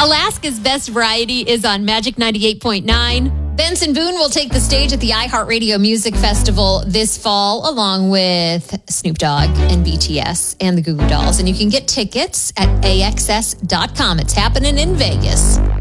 Alaska's Best Variety is on Magic 98.9. Benson Boone will take the stage at the iHeartRadio Music Festival this fall, along with Snoop Dogg and BTS and the Goo Goo Dolls. And you can get tickets at AXS.com. It's happening in Vegas.